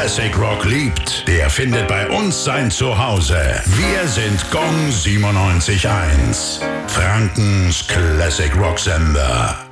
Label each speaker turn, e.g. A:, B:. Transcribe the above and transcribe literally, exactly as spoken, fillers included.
A: Classic Rock liebt, der findet bei uns sein Zuhause. Wir sind Gong siebenundneunzig Komma eins, Frankens Classic Rock Sender.